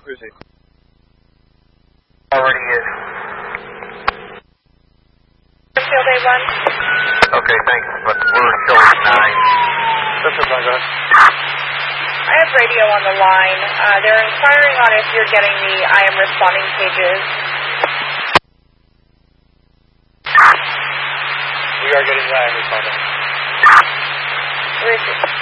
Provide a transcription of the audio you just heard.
Who is he? Already is. Field A1. Okay, thanks, but we're showing 9. This is not good. I have radio on the line. They're inquiring on if you're getting the I am responding pages. We are getting the I am responding. Where is it?